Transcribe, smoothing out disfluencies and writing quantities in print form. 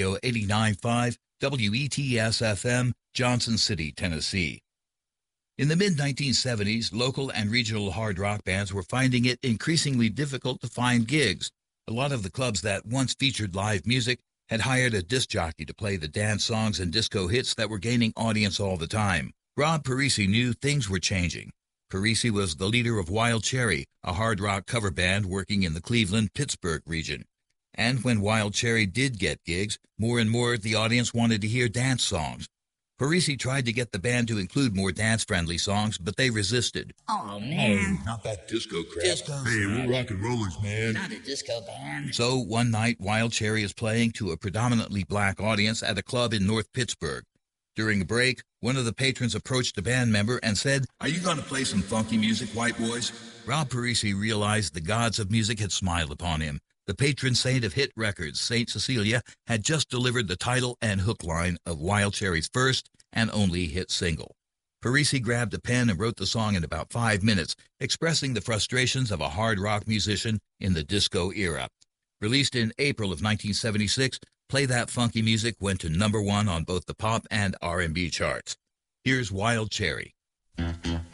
Radio 89.5 WETS-FM, Johnson City, Tennessee. In the mid-1970s, local and regional hard rock bands were finding it increasingly difficult to find gigs. A lot of the clubs that once featured live music had hired a disc jockey to play the dance songs and disco hits that were gaining audience all the time. Rob Parisi knew things were changing. Parisi was the leader of Wild Cherry, a hard rock cover band working in the Cleveland-Pittsburgh region. And when Wild Cherry did get gigs, more and more the audience wanted to hear dance songs. Parisi tried to get the band to include more dance-friendly songs, but they resisted. Oh, man. Not that disco crap. Disco. Hey, we're rock and rollers, man. Not a disco band. So one night, Wild Cherry is playing to a predominantly black audience at a club in North Pittsburgh. During a break, one of the patrons approached a band member and said, "Are you going to play some funky music, white boys?" Rob Parisi realized the gods of music had smiled upon him. The patron saint of hit records, Saint Cecilia, had just delivered the title and hook line of Wild Cherry's first and only hit single. Parisi grabbed a pen and wrote the song in about 5 minutes, expressing the frustrations of a hard rock musician in the disco era. Released in April of 1976, Play That Funky Music went to #1 on both the pop and R&B charts. Here's Wild Cherry.